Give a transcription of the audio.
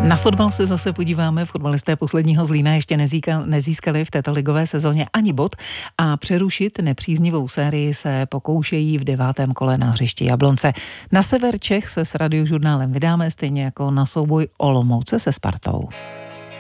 Na fotbal se zase podíváme. Fotbalisté posledního Zlína ještě nezískali v této ligové sezóně ani bod a přerušit nepříznivou sérii se pokoušejí v 9. kole na hřišti Jablonce. Na sever Čech se s Radiožurnálem vydáme, stejně jako na souboj Olomouce se Spartou.